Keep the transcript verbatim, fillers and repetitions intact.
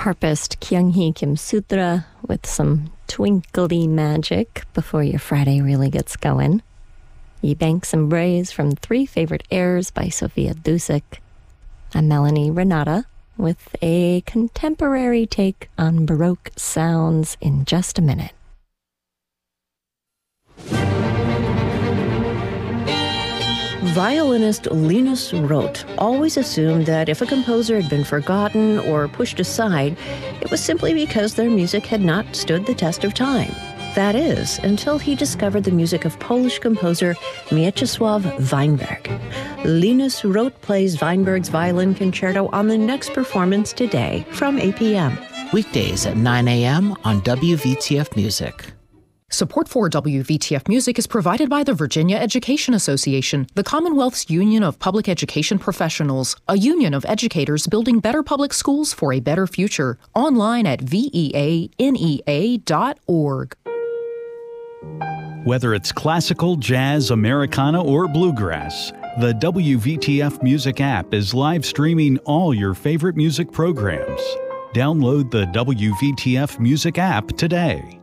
harpist Kyung-hee Kim Sutra with some twinkly magic before your Friday really gets going. Ye Banks and Brays from Three Favorite Airs by Sophia Dusick. I'm Melanie Renata with a contemporary take on Baroque sounds in just a minute. Violinist Linus Roth always assumed that if a composer had been forgotten or pushed aside, it was simply because their music had not stood the test of time. That is, until he discovered the music of Polish composer Mieczysław Weinberg. Linus Roth plays Weinberg's violin concerto on the next performance today from eight p.m. Weekdays at nine a.m. on W V T F Music. Support for W V T F Music is provided by the Virginia Education Association, the Commonwealth's Union of Public Education Professionals, a union of educators building better public schools for a better future. Online at V E A N E A dot org. Whether it's classical, jazz, Americana, or bluegrass, the W V T F Music app is live streaming all your favorite music programs. Download the W V T F Music app today.